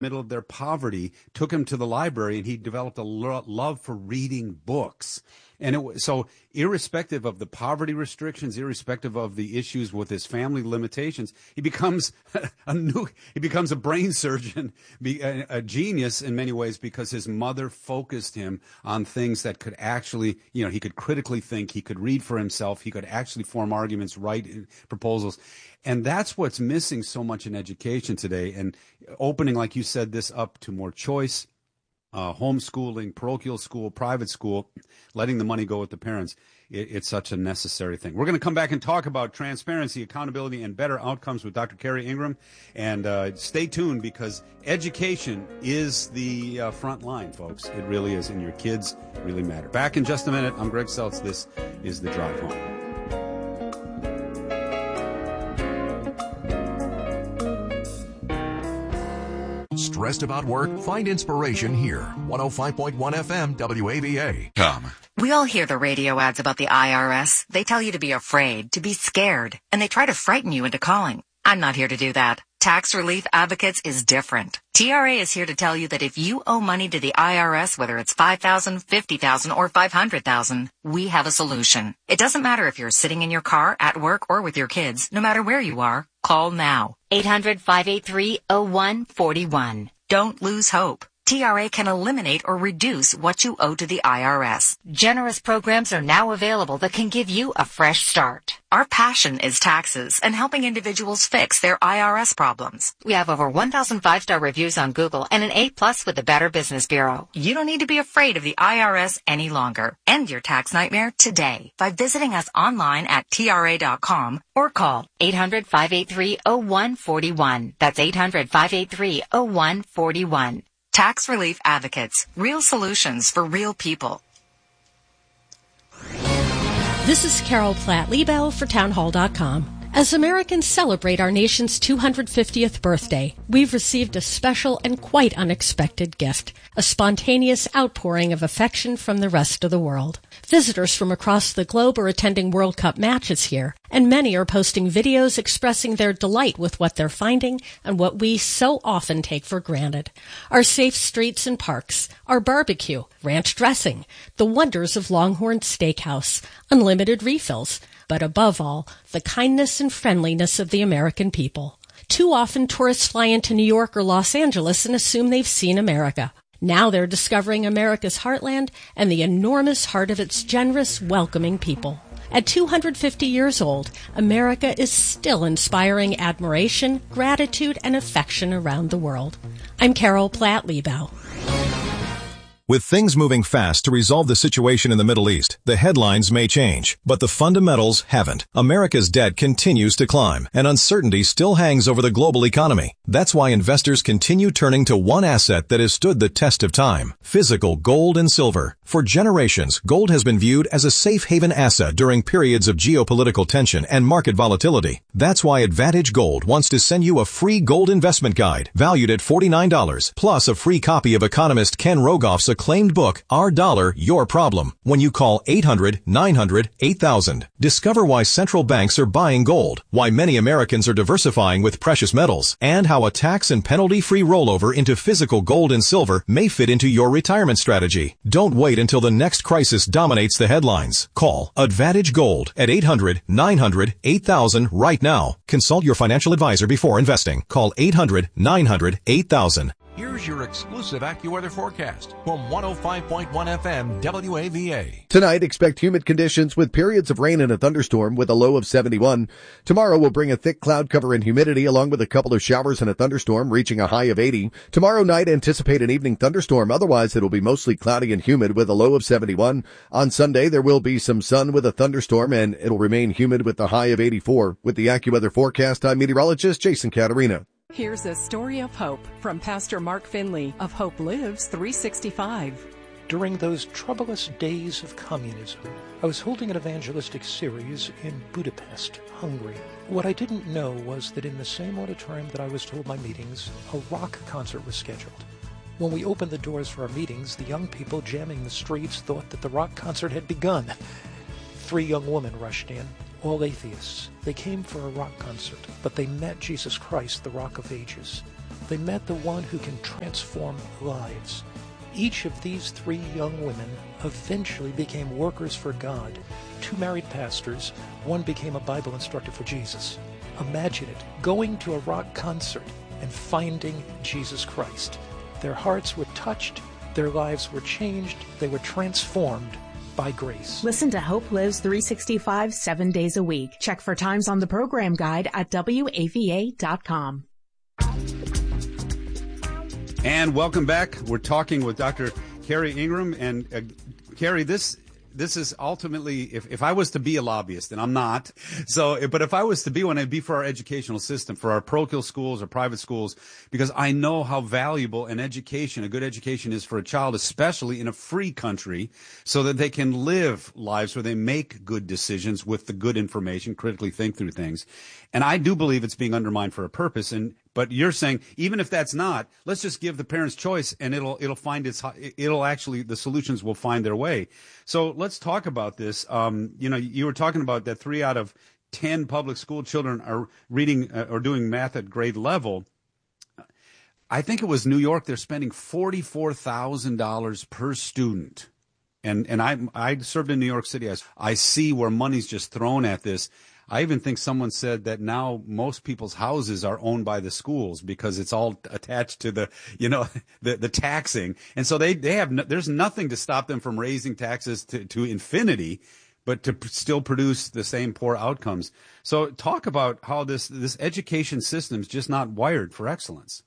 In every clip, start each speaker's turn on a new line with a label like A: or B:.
A: middle of their poverty, took him to the library, and he developed a love for reading books. And so irrespective of the poverty restrictions, irrespective of the issues with his family limitations, he becomes a brain surgeon, a genius in many ways, because his mother focused him on things that could actually, he could critically think, he could read for himself, he could actually form arguments, write proposals. And that's what's missing so much in education today. And opening, like you said, this up to more choice, homeschooling, parochial school, private school, letting the money go with the parents, it's such a necessary thing. We're going to come back and talk about transparency, accountability, and better outcomes with Dr. Carrie Ingram. And stay tuned, because education is the front line, folks. It really is, and your kids really matter. Back in just a minute. I'm Greg Seltz. This is The Drive Home.
B: Stressed about work? Find inspiration here. 105.1 FM WAVA.
C: We all hear the radio ads about the IRS. They tell you to be afraid, to be scared, and they try to frighten you into calling. I'm not here to do that. Tax Relief Advocates is different. TRA is here to tell you that if you owe money to the IRS, whether it's $5,000, $50,000, or $500,000, we have a solution. It doesn't matter if you're sitting in your car, at work, or with your kids. No matter where you are, call now. 800-583-0141. Don't lose hope. TRA can eliminate or reduce what you owe to the IRS. Generous programs are now available that can give you a fresh start. Our passion is taxes and helping individuals fix their IRS problems. We have over 1,000 5-star reviews on Google and an A+ with the Better Business Bureau. You don't need to be afraid of the IRS any longer. End your tax nightmare today by visiting us online at TRA.com or call 800-583-0141. That's 800-583-0141. Tax Relief Advocates. Real solutions for real people.
D: This is Carol Platt-Liebau for townhall.com. As Americans celebrate our nation's 250th birthday, we've received a special and quite unexpected gift, a spontaneous outpouring of affection from the rest of the world. Visitors from across the globe are attending World Cup matches here, and many are posting videos expressing their delight with what they're finding and what we so often take for granted. Our safe streets and parks, our barbecue, ranch dressing, the wonders of Longhorn Steakhouse, unlimited refills, but above all, the kindness and friendliness of the American people. Too often, tourists fly into New York or Los Angeles and assume they've seen America. Now they're discovering America's heartland and the enormous heart of its generous, welcoming people. At 250 years old, America is still inspiring admiration, gratitude, and affection around the world. I'm Carol Platt-Liebau.
E: With things moving fast to resolve the situation in the Middle East, the headlines may change, but the fundamentals haven't. America's debt continues to climb, and uncertainty still hangs over the global economy. That's why investors continue turning to one asset that has stood the test of time: physical gold and silver. For generations, gold has been viewed as a safe haven asset during periods of geopolitical tension and market volatility. That's why Advantage Gold wants to send you a free gold investment guide valued at $49, plus a free copy of economist Ken Rogoff's acclaimed book, Our Dollar, Your Problem, when you call 800-900-8000. Discover why central banks are buying gold, why many Americans are diversifying with precious metals, and how a tax and penalty-free rollover into physical gold and silver may fit into your retirement strategy. Don't wait until the next crisis dominates the headlines. Call Advantage Gold at 800-900-8000 right now. Consult your financial advisor before investing. Call 800-900-8000.
B: Here's your exclusive AccuWeather forecast from 105.1 FM WAVA.
F: Tonight, expect humid conditions with periods of rain and a thunderstorm with a low of 71. Tomorrow will bring a thick cloud cover and humidity along with a couple of showers and a thunderstorm reaching a high of 80. Tomorrow night, anticipate an evening thunderstorm. Otherwise, it'll be mostly cloudy and humid with a low of 71. On Sunday, there will be some sun with a thunderstorm and it'll remain humid with a high of 84. With the AccuWeather forecast, I'm meteorologist Jason Caterina.
G: Here's a story of hope from Pastor Mark Finley of Hope Lives 365.
H: During those troublous days of communism, I was holding an evangelistic series in Budapest, Hungary. What I didn't know was that in the same auditorium that I was to hold my meetings, a rock concert was scheduled. When we opened the doors for our meetings, the young people jamming the streets thought that the rock concert had begun. 3 young women rushed in, all atheists. They came for a rock concert, but they met Jesus Christ, the Rock of Ages. They met the one who can transform lives. Each of these 3 young women eventually became workers for God. 2 married pastors, one became a Bible instructor for Jesus. Imagine it, going to a rock concert and finding Jesus Christ. Their hearts were touched, their lives were changed, they were transformed by grace.
I: Listen to Hope Lives 365 7 days a week. Check for times on the program guide at WAVA.com.
A: And welcome back. We're talking with Dr. Carrie Ingram. And Carrie, this is ultimately, if I was to be a lobbyist, and I'm not, but if I was to be one, it'd be for our educational system, for our parochial schools or private schools, because I know how valuable a good education is for a child, especially in a free country, so that they can live lives where they make good decisions with the good information, critically think through things. And I do believe it's being undermined for a purpose. But you're saying, even if that's not, let's just give the parents choice, and the solutions will find their way. So let's talk about this. You were talking about that 3 out of 10 public school children are reading or doing math at grade level. I think it was New York. They're spending $44,000 per student. And I served in New York City. I see where money's just thrown at this. I even think someone said that now most people's houses are owned by the schools because it's all attached to the taxing. And so there's nothing to stop them from raising taxes to infinity, but to still produce the same poor outcomes. So talk about how this education system is just not wired for excellence.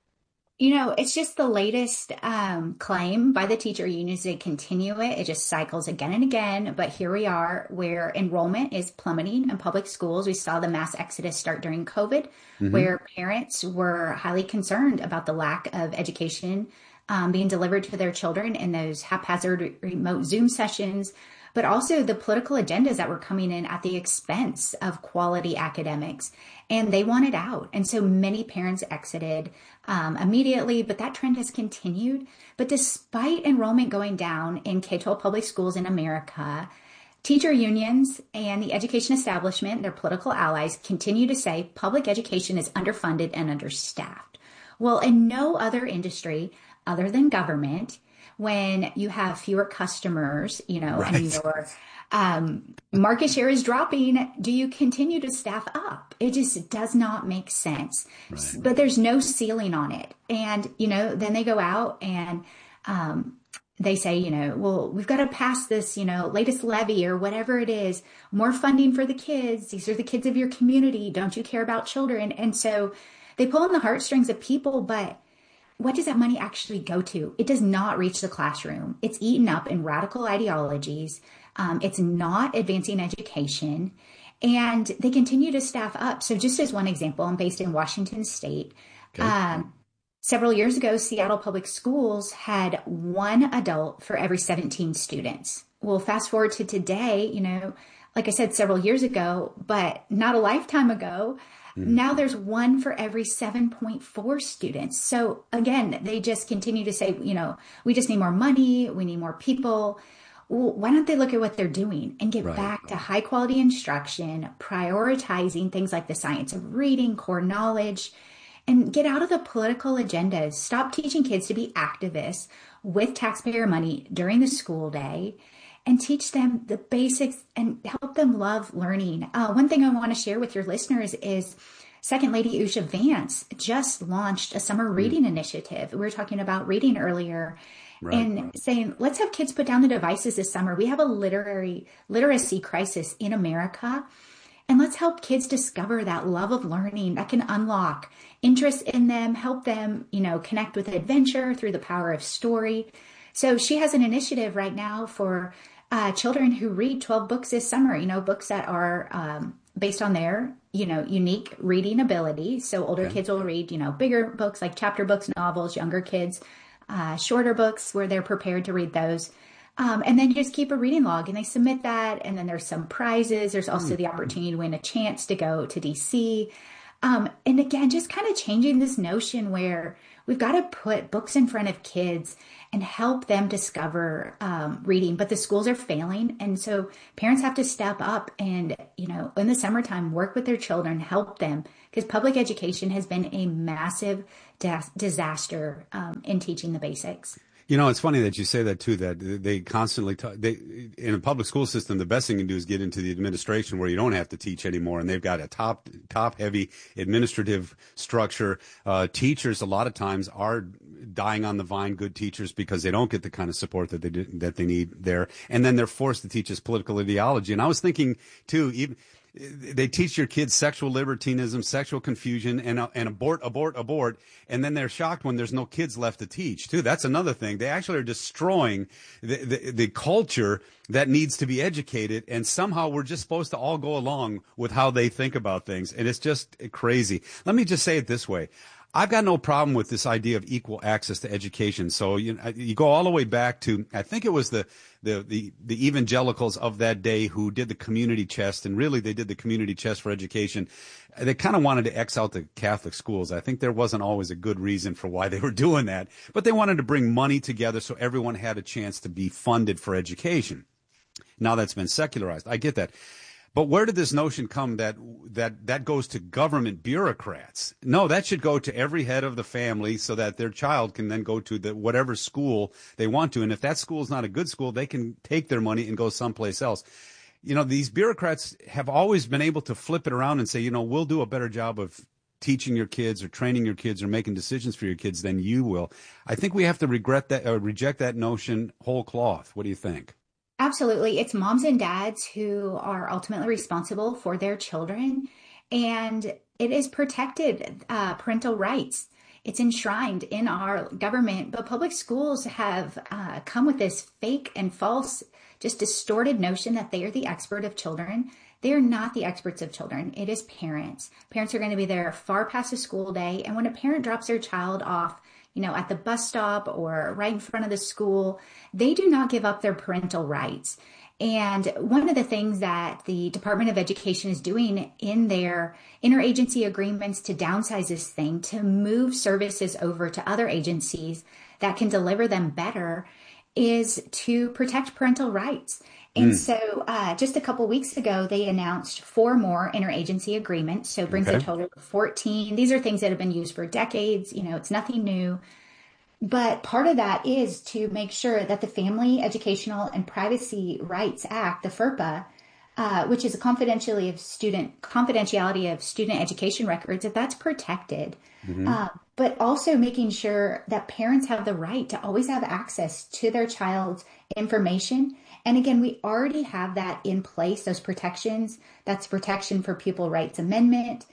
J: It's just the latest claim by the teacher unions to continue it. It just cycles again and again. But here we are where enrollment is plummeting in public schools. We saw the mass exodus start during COVID, where parents were highly concerned about the lack of education being delivered to their children in those haphazard remote Zoom sessions, but also the political agendas that were coming in at the expense of quality academics. And they wanted out. And so many parents exited immediately, but that trend has continued. But despite enrollment going down in K-12 public schools in America, teacher unions and the education establishment, their political allies, continue to say public education is underfunded and understaffed. Well, in no other industry other than government, when you have fewer customers, right, and your market share is dropping, do you continue to staff up? It just does not make sense. Right. But there's no ceiling on it. And, then they go out and they say, well, we've got to pass this, latest levy or whatever it is, more funding for the kids. These are the kids of your community. Don't you care about children? And so they pull on the heartstrings of people, but what does that money actually go to? It does not reach the classroom. It's eaten up in radical ideologies. It's not advancing education, and they continue to staff up. So just as one example, I'm based in Washington State. Okay. Several years ago, Seattle Public Schools had 1 adult for every 17 students. Well, fast forward to today, like I said, several years ago, but not a lifetime ago, now there's 1 for every 7.4 students. So again, they just continue to say, we just need more money. We need more people. Well, why don't they look at what they're doing and get back to high quality instruction, prioritizing things like the science of reading, core knowledge, and get out of the political agendas. Stop teaching kids to be activists with taxpayer money during the school day, and teach them the basics and help them love learning. One thing I want to share with your listeners is Second Lady Usha Vance just launched a summer reading initiative. We were talking about reading earlier, saying, let's have kids put down the devices this summer. We have a literacy crisis in America, and let's help kids discover that love of learning that can unlock interest in them, help them, connect with adventure through the power of story. So she has an initiative right now for children who read 12 books this summer, books that are based on their, unique reading ability. So older kids will read, bigger books like chapter books, novels, younger kids, shorter books where they're prepared to read those. And then you just keep a reading log and they submit that. And then there's some prizes. There's also the opportunity to win a chance to go to DC. And again, just kind of changing this notion where we've got to put books in front of kids and help them discover reading, but the schools are failing. And so parents have to step up and, in the summertime, work with their children, help them, because public education has been a massive disaster in teaching the basics.
A: It's funny that you say that too, that they constantly, in a public school system, the best thing you can do is get into the administration where you don't have to teach anymore. And they've got a top heavy administrative structure. Teachers a lot of times are dying on the vine, good teachers, because they don't get the kind of support that they need there. And then they're forced to teach us political ideology. And I was thinking too, even, they teach your kids sexual libertinism, sexual confusion, and abort, and then they're shocked when there's no kids left to teach, too. That's another thing. They actually are destroying the culture that needs to be educated, and somehow we're just supposed to all go along with how they think about things, and it's just crazy. Let me just say it this way. I've got no problem with this idea of equal access to education. So you go all the way back to, I think it was the evangelicals of that day who did the community chest, and really they did the community chest for education. They kind of wanted to X out the Catholic schools. I think there wasn't always a good reason for why they were doing that, but they wanted to bring money together so everyone had a chance to be funded for education. Now that's been secularized. I get that. But where did this notion come that goes to government bureaucrats? No, that should go to every head of the family so that their child can then go to whatever school they want to. And if that school is not a good school, they can take their money and go someplace else. These bureaucrats have always been able to flip it around and say, we'll do a better job of teaching your kids or training your kids or making decisions for your kids than you will. I think we have to reject that notion whole cloth. What do you think?
J: Absolutely. It's moms and dads who are ultimately responsible for their children, and it is protected parental rights. It's enshrined in our government, but public schools have come with this fake and false, just distorted notion that they are the expert of children. They are not the experts of children. It is parents. Parents are going to be there far past the school day, and when a parent drops their child off at the bus stop or right in front of the school, they do not give up their parental rights. And one of the things that the Department of Education is doing in their interagency agreements to downsize this thing, to move services over to other agencies that can deliver them better, is to protect parental rights. And so just a couple weeks ago, they announced 4 more interagency agreements. So it brings a total of 14. These are things that have been used for decades. It's nothing new. But part of that is to make sure that the Family Educational and Privacy Rights Act, the FERPA, which is a confidentiality of student education records, that's protected. But also making sure that parents have the right to always have access to their child's information. And again, we already have that in place, those protections. That's protection for Pupil Rights Amendment.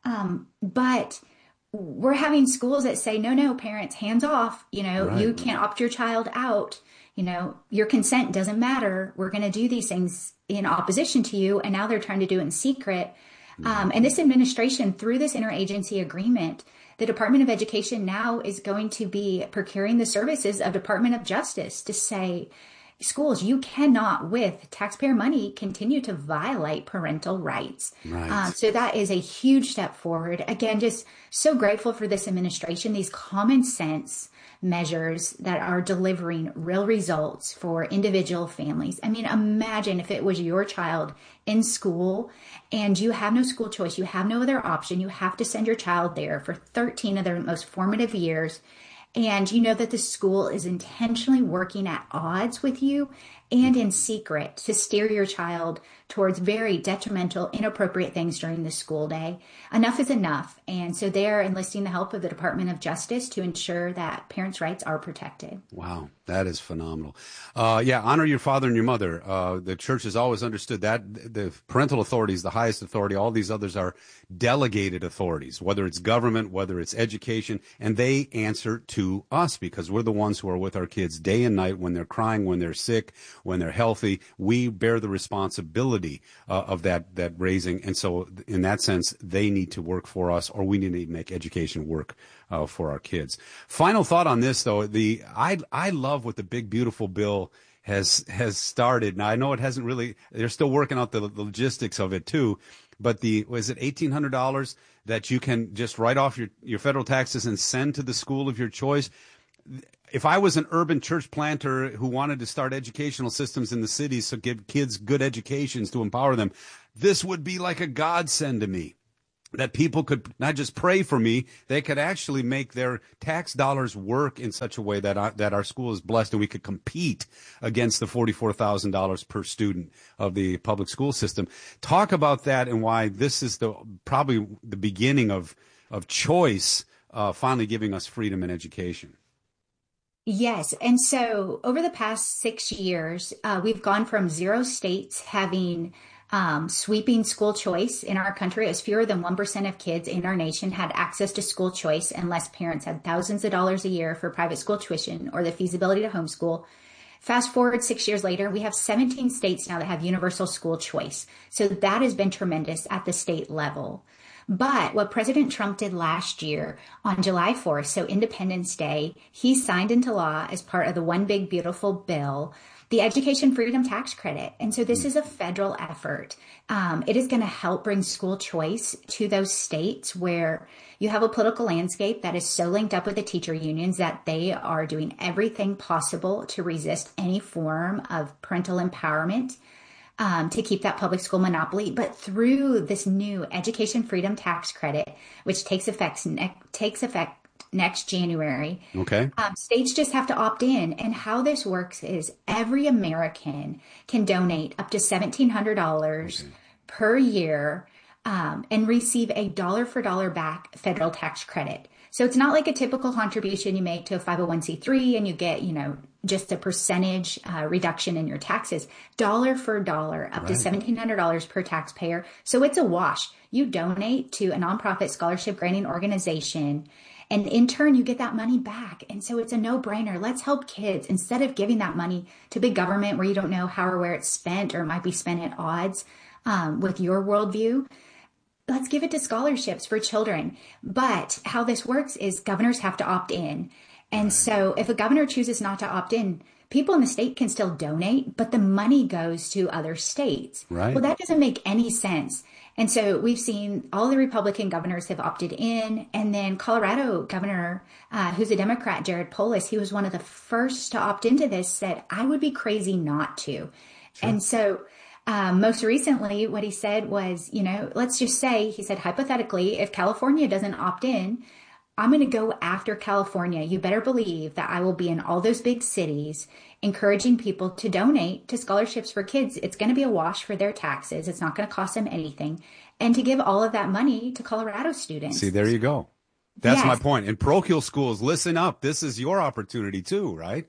J: But we're having schools that say, no, parents, hands off. You can't opt your child out. Your consent doesn't matter. We're going to do these things in opposition to you. And now they're trying to do it in secret. And this administration, through this interagency agreement, the Department of Education now is going to be procuring the services of Department of Justice to say, schools, you cannot, with taxpayer money, continue to violate parental rights. So that is a huge step forward. Again, just so grateful for this administration, these common sense measures that are delivering real results for individual families. I mean, imagine if it was your child in school and you have no school choice, you have no other option, you have to send your child there for 13 of their most formative years. And you know that the school is intentionally working at odds with you and in secret to steer your child towards very detrimental, inappropriate things during the school day. Enough is enough. And so they are enlisting the help of the Department of Justice to ensure that parents' rights are protected.
A: Wow, that is phenomenal. Honor your father and your mother. The church has always understood that the parental authority is the highest authority. All these others are delegated authorities, whether it's government, whether it's education, and they answer to us because we're the ones who are with our kids day and night when they're crying, when they're sick, when they're healthy. We bear the responsibility of that raising. And so in that sense, they need to work for us, or we need to make education work for our kids. Final thought on this, though, I love what the big, beautiful bill has started. Now, I know it hasn't really, they're still working out the logistics of it, too. but was it $1,800 that you can just write off your federal taxes and send to the school of your choice? If I was an urban church planter who wanted to start educational systems in the cities to give kids good educations to empower them, this would be like a godsend to me. That people could not just pray for me, they could actually make their tax dollars work in such a way that our school is blessed and we could compete against the $44,000 per student of the public school system. Talk about that and why this is probably the beginning of choice, finally giving us freedom in education.
J: Yes. And so over the past 6 years, we've gone from 0 states having sweeping school choice in our country. As fewer than 1% of kids in our nation had access to school choice unless parents had thousands of dollars a year for private school tuition or the feasibility to homeschool. Fast forward 6 years later, we have 17 states now that have universal school choice. So that has been tremendous at the state level. But what President Trump did last year on July 4th, so Independence Day, he signed into law as part of the One Big Beautiful Bill, the Education Freedom Tax Credit. And so this is a federal effort. It is going to help bring school choice to those states where you have a political landscape that is so linked up with the teacher unions that they are doing everything possible to resist any form of parental empowerment to keep that public school monopoly. But through this new Education Freedom Tax Credit, which takes effect next January.
A: Okay.
J: States just have to opt in. And how this works is every American can donate up to $1,700 per year and receive a dollar for dollar back federal tax credit. So it's not like a typical contribution you make to a 501c3 and you get, just a percentage reduction in your taxes. Dollar for dollar, up to $1,700 per taxpayer. So it's a wash. You donate to a nonprofit scholarship granting organization, and in turn, you get that money back. And so it's a no-brainer. Let's help kids instead of giving that money to big government where you don't know how or where it's spent or it might be spent at odds with your worldview. Let's give it to scholarships for children. But how this works is governors have to opt in. And so if a governor chooses not to opt in, people in the state can still donate, but the money goes to other states.
A: Right.
J: Well, that doesn't make any sense. And so we've seen all the Republican governors have opted in. And then Colorado governor, who's a Democrat, Jared Polis, he was one of the first to opt into this, said, I would be crazy not to. Sure. And so most recently, what he said was, let's just say, he said, hypothetically, if California doesn't opt in, I'm going to go after California. You better believe that I will be in all those big cities encouraging people to donate to scholarships for kids. It's going to be a wash for their taxes. It's not going to cost them anything. And to give all of that money to Colorado students.
A: See, there you go. That's my point. And parochial schools, listen up. This is your opportunity too, right?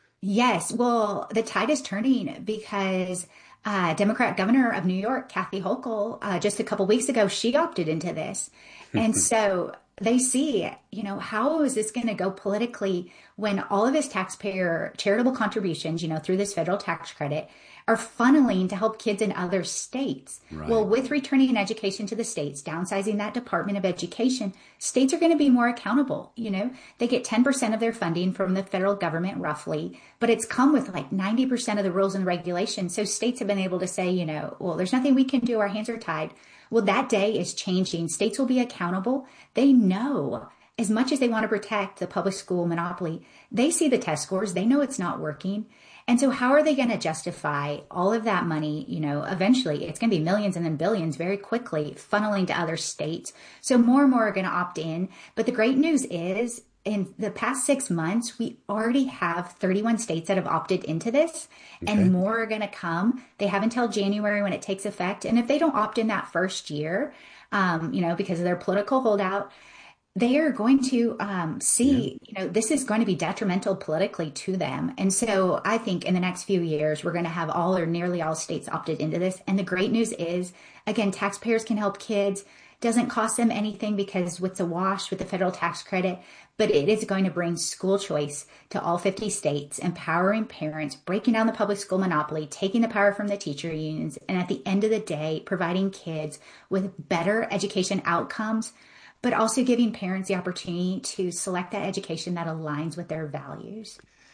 J: Yes. Well, the tide is turning because Democrat governor of New York, Kathy Hochul, just a couple weeks ago, she opted into this. And so they see, how is this going to go politically when all of his taxpayer charitable contributions, through this federal tax credit are funneling to help kids in other states. Right. Well, with returning education to the states, downsizing that Department of Education, states are going to be more accountable. They get 10% of their funding from the federal government roughly, but it's come with like 90% of the rules and regulations. So states have been able to say, well, there's nothing we can do. Our hands are tied. Well, that day is changing. States will be accountable. They know as much as they want to protect the public school monopoly, they see the test scores. They know it's not working. And so how are they going to justify all of that money? Eventually it's going to be millions and then billions very quickly funneling to other states. So more and more are going to opt in. But the great news is in the past 6 months, we already have 31 states that have opted into this and more are going to come. They have until January when it takes effect. And if they don't opt in that first year, because of their political holdout, they are going to see, this is going to be detrimental politically to them. And so I think in the next few years, we're going to have all or nearly all states opted into this. And the great news is, again, taxpayers can help kids. Doesn't cost them anything because it's a wash with the federal tax credit, but it is going to bring school choice to all 50 states, empowering parents, breaking down the public school monopoly, taking the power from the teacher unions, and at the end of the day, providing kids with better education outcomes, but also giving parents the opportunity to select that education that aligns with their values.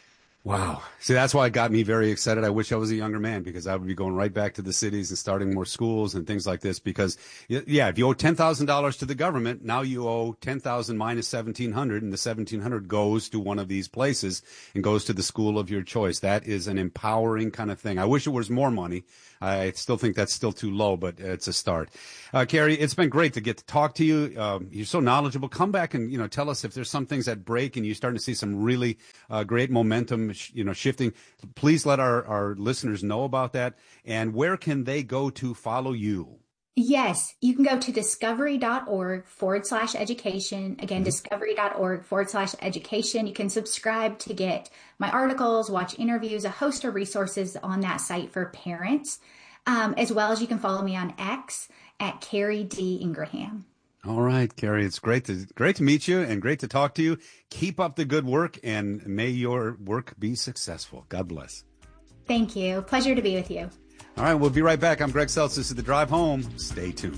A: Wow. See, that's why it got me very excited. I wish I was a younger man, because I would be going right back to the cities and starting more schools and things like this. Because, yeah, if you owe $10,000 to the government, now you owe $10,000 minus $1,700, and the $1,700 goes to one of these places and goes to the school of your choice. That is an empowering kind of thing. I wish it was more money. I still think that's still too low, but it's a start. Carrie, it's been great to get to talk to you. You're so knowledgeable. Come back and, tell us if there's some things that break and you're starting to see some really great momentum, shifting. Please let our listeners know about that. And where can they go to follow you?
J: Yes, you can go to discovery.org/education. Again, discovery.org/education. You can subscribe to get my articles, watch interviews, a host of resources on that site for parents, as well as you can follow me on X at Carrie D. Ingraham.
A: All right, Carrie, it's great to meet you and great to talk to you. Keep up the good work, and may your work be successful. God bless.
J: Thank you. Pleasure to be with you.
A: All right, we'll be right back. I'm Greg Seltz. This is The Drive Home. Stay tuned.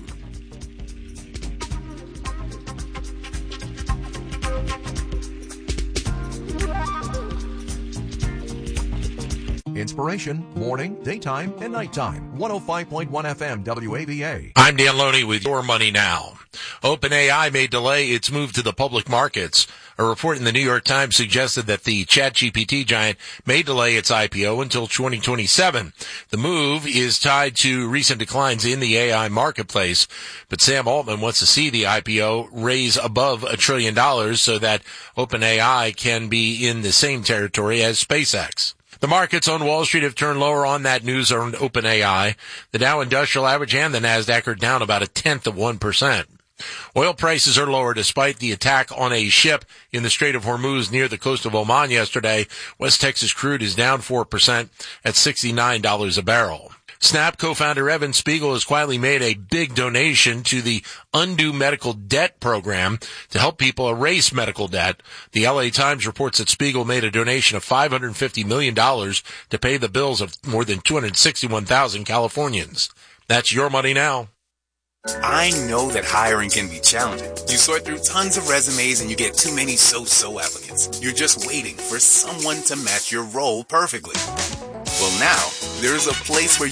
B: Inspiration, morning, daytime, and nighttime. 105.1 FM WAVA.
K: I'm Dan Loney with Your Money Now. OpenAI may delay its move to the public markets. A report in the New York Times suggested that the ChatGPT giant may delay its IPO until 2027. The move is tied to recent declines in the AI marketplace, but Sam Altman wants to see the IPO raise above $1 trillion so that OpenAI can be in the same territory as SpaceX. The markets on Wall Street have turned lower on that news on OpenAI. The Dow Industrial Average and the Nasdaq are down about 0.1%. Oil prices are lower despite the attack on a ship in the Strait of Hormuz near the coast of Oman yesterday. West Texas crude is down 4% at $69 a barrel. Snap co-founder Evan Spiegel has quietly made a big donation to the Undo Medical Debt Program to help people erase medical debt. The LA Times reports that Spiegel made a donation of $550 million to pay the bills of more than 261,000 Californians. That's Your Money Now.
L: I know that hiring can be challenging. You sort through tons of resumes and you get too many so-so applicants. You're just waiting for someone to match your role perfectly. Well, now, there's a place where